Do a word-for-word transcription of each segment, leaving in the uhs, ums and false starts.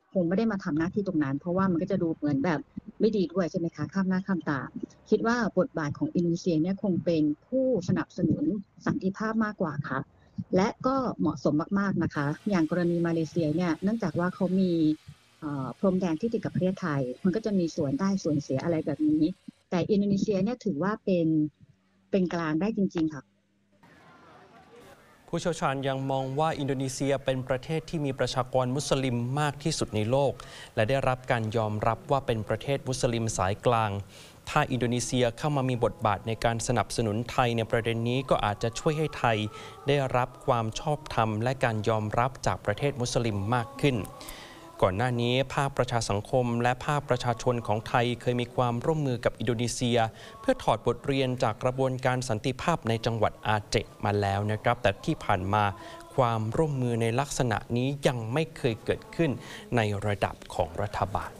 คงไม่ได้มาทำหน้าที่ตรงนั้นเพราะว่ามันก็จะดูเหมือนแบบไม่ดีด้วยใช่ไหมคะข้ามหน้าข้ามตาคิดว่าบทบาทของอินโดนีเซียเนี่ยคงเป็นผู้สนับสนุนสันติภาพมากกว่าค่ะและก็เหมาะสมมากๆนะคะอย่างกรณีมาเลเซียเนี่ยเนื่องจากว่าเขามีพรมแดนที่ติดกับประเทศไทยมันก็จะมีส่วนได้ส่วนเสียอะไรแบบนี้แต่อินโดนีเซียเนี่ยถือว่าเป็นเป็นกลางได้จริงๆค่ะผู้เชี่ยวชาญยังมองว่าอินโดนีเซียเป็นประเทศที่มีประชากรมุสลิมมากที่สุดในโลกและได้รับการยอมรับว่าเป็นประเทศมุสลิมสายกลางถ้าอินโดนีเซียเข้ามามีบทบาทในการสนับสนุนไทยในประเด็นนี้ก็อาจจะช่วยให้ไทยได้รับความชอบธรรมและการยอมรับจากประเทศมุสลิมมากขึ้นก่อนหน้านี้ภาคประชาสังคมและภาคประชาชนของไทยเคยมีความร่วมมือกับอินโดนีเซียเพื่อถอดบทเรียนจากกระบวนการสันติภาพในจังหวัดอาเจมาแล้วนะครับแต่ที่ผ่านมาความร่วมมือในลักษณะนี้ยังไม่เคยเกิดขึ้นในระดับของรัฐบาล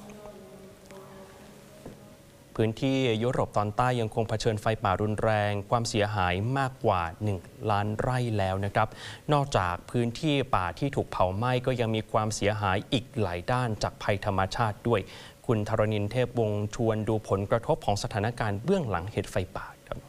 พื้นที่ยุโรปตอนใต้ยังคงเผชิญไฟป่ารุนแรงความเสียหายมากกว่าหนึ่งล้านไร่แล้วนะครับนอกจากพื้นที่ป่าที่ถูกเผาไหม้ก็ยังมีความเสียหายอีกหลายด้านจากภัยธรรมชาติด้วยคุณธรณินทร์เทพวงศ์ชวนดูผลกระทบของสถานการณ์เบื้องหลังเหตุไฟป่าครับ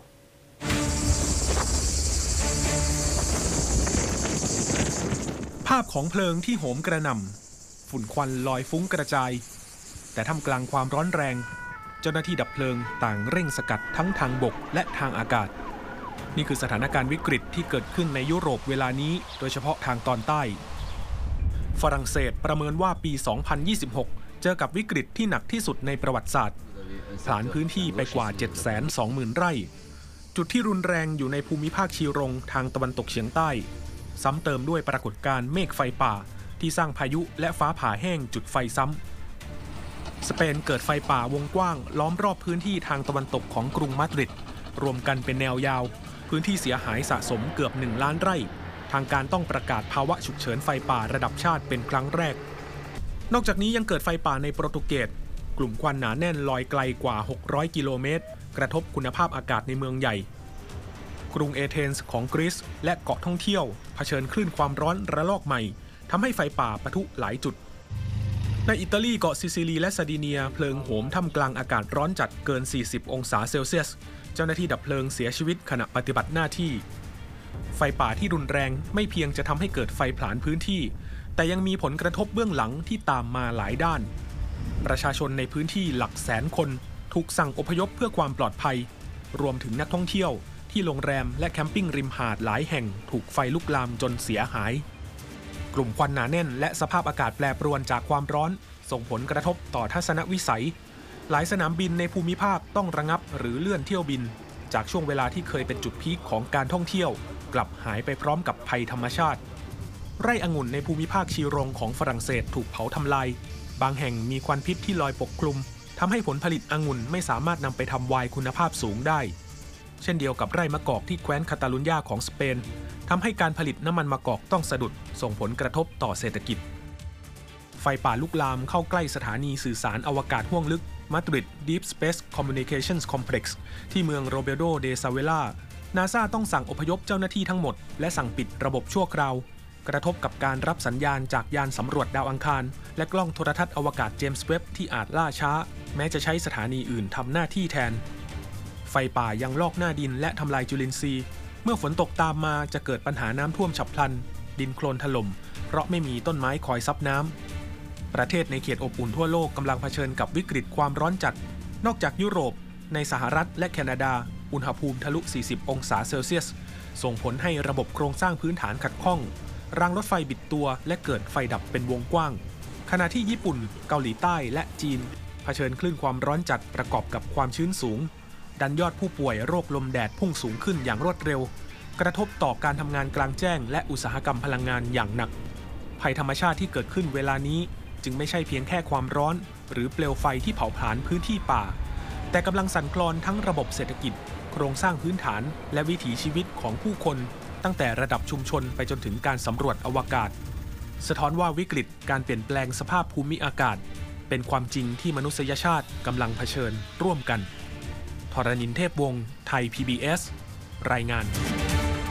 ภาพของเพลิงที่โหมกระหน่ำฝุ่นควันลอยฟุ้งกระจายแต่ท่ามกลางความร้อนแรงเจ้าหน้าที่ดับเพลิงต่างเร่งสกัดทั้งทางบกและทางอากาศนี่คือสถานการณ์วิกฤตที่เกิดขึ้นในยุโรปเวลานี้โดยเฉพาะทางตอนใต้ฝรั่งเศสประเมินว่าปี สองพันยี่สิบหก เจอกับวิกฤตที่หนักที่สุดในประวัติศาสตร์ผลาญพื้นที่ไปกว่า เจ็ดแสนสองหมื่น ไร่จุดที่รุนแรงอยู่ในภูมิภาคชีรงทางตะวันตกเฉียงใต้ซ้ำเติมด้วยปรากฏการณ์เมฆไฟป่าที่สร้างพายุและฟ้าผ่าแห้งจุดไฟซ้ำสเปนเกิดไฟป่าวงกว้างล้อมรอบพื้นที่ทางตะวันตกของกรุงมาดริดรวมกันเป็นแนวยาวพื้นที่เสียหายสะสมเกือบหนึ่งล้านไร่ทางการต้องประกาศภาวะฉุกเฉินไฟป่าระดับชาติเป็นครั้งแรกนอกจากนี้ยังเกิดไฟป่าในโปรตุเกสกลุ่มควันหนาแน่นลอยไกลกว่าหกร้อยกิโลเมตรกระทบคุณภาพอากาศในเมืองใหญ่กรุงเอเธนส์ของกรีซและเกาะท่องเที่ยวเผชิญคลื่นความร้อนระลอกใหม่ทำให้ไฟป่าปะทุหลายจุดในอิตาลีเกาะซิซิลีและซาร์ดิเนียเพลิงโหมท่ามกลางอากาศร้อนจัดเกินสี่สิบองศาเซลเซียสเจ้าหน้าที่ดับเพลิงเสียชีวิตขณะปฏิบัติหน้าที่ไฟป่าที่รุนแรงไม่เพียงจะทำให้เกิดไฟผลาญพื้นที่แต่ยังมีผลกระทบเบื้องหลังที่ตามมาหลายด้านประชาชนในพื้นที่หลักแสนคนถูกสั่งอพยพเพื่อความปลอดภัยรวมถึงนักท่องเที่ยวที่โรงแรมและแคมปิ้งริมหาดหลายแห่งถูกไฟลุกลามจนเสียหายกลุ่มควันหนาแน่นและสภาพอากาศแปรปรวนจากความร้อนส่งผลกระทบต่อทัศนวิสัยหลายสนามบินในภูมิภาคต้องระงับหรือเลื่อนเที่ยวบินจากช่วงเวลาที่เคยเป็นจุดพีคของการท่องเที่ยวกลับหายไปพร้อมกับภัยธรรมชาติไร่องุ่นในภูมิภาคชีรงของฝรั่งเศสถูกเผาทำลายบางแห่งมีควันพิษที่ลอยปกคลุมทำให้ผลผลิตองุ่นไม่สามารถนำไปทำไวน์คุณภาพสูงได้เช่นเดียวกับไร่มะกอกที่แคว้นคาตาลุญญาของสเปนทำให้การผลิตน้ำมันมะกอกต้องสะดุดส่งผลกระทบต่อเศรษฐกิจไฟป่าลุกลามเข้าใกล้สถานีสื่อสารอวกาศห้วงลึกมาดริด Deep Space Communications Complex ที่เมืองโรเบโดเดซาเวล่า นาซาต้องสั่งอพยพเจ้าหน้าที่ทั้งหมดและสั่งปิดระบบชั่วคราวกระทบกับการรับสัญญาณจากยานสำรวจดาวอังคารและกล้องโทรทัศน์อวกาศเจมส์เว็บที่อาจล่าช้าแม้จะใช้สถานีอื่นทำหน้าที่แทนไฟป่ายังลอกหน้าดินและทำลายจุลินทรีย์เมื่อฝนตกตามมาจะเกิดปัญหาน้ำท่วมฉับพลันดินโคลนถล่มเพราะไม่มีต้นไม้คอยซับน้ำประเทศในเขตอบอุ่นทั่วโลกกำลังเผชิญกับวิกฤตความร้อนจัดนอกจากยุโรปในสหรัฐและแคนาดาอุณหภูมิทะลุสี่สิบองศาเซลเซียสส่งผลให้ระบบโครงสร้างพื้นฐานขัดข้องรางรถไฟบิดตัวและเกิดไฟดับเป็นวงกว้างขณะที่ญี่ปุ่นเกาหลีใต้และจีนเผชิญคลื่นความร้อนจัดประกอบกับความชื้นสูงดันยอดผู้ป่วยโรคลมแดดพุ่งสูงขึ้นอย่างรวดเร็วกระทบต่อการทำงานกลางแจ้งและอุตสาหกรรมพลังงานอย่างหนักภัยธรรมชาติที่เกิดขึ้นเวลานี้จึงไม่ใช่เพียงแค่ความร้อนหรือเปลวไฟที่เผาผลาญพื้นที่ป่าแต่กำลังสั่นคลอนทั้งระบบเศรษฐกิจโครงสร้างพื้นฐานและวิถีชีวิตของผู้คนตั้งแต่ระดับชุมชนไปจนถึงการสำรวจอวกาศสะท้อนว่าวิกฤตการเปลี่ยนแปลงสภาพภูมิอากาศเป็นความจริงที่มนุษยชาติกำลังเผชิญร่วมกันธรณินทร์เทพวงศ์ไทย พี บี เอส รายงาน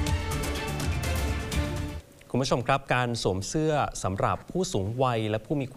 คุณผู้ชมครับการสวมเสื้อสำหรับผู้สูงวัยและผู้มี